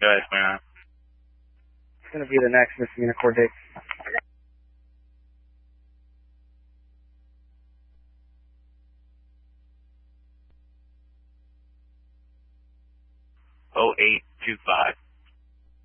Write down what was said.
Good, man. It's going to be the next misdemeanor court date. Oh, 0825.